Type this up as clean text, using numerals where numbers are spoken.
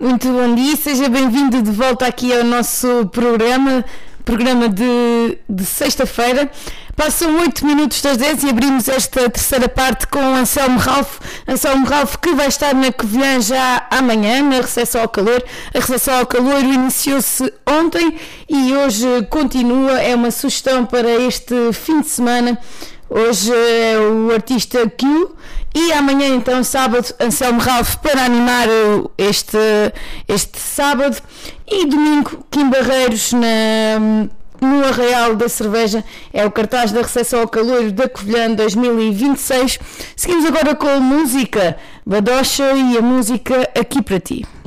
Muito bom dia, seja bem-vindo de volta aqui ao nosso programa de sexta-feira. Passam 8 minutos das 10 e abrimos esta terceira parte com o Anselmo Ralph que vai estar na Covilhã já amanhã, na Recepção ao Calor. A Recepção ao Calor iniciou-se ontem e hoje continua, é uma sugestão para este fim de semana. Hoje é o artista Q e amanhã então sábado Anselmo Ralph para animar este sábado, e domingo Kim Barreiros no Arraial da Cerveja. É o cartaz da Recepção ao Calor da Covilhã 2026. Seguimos agora com a música Badocha e a música Aqui para Ti.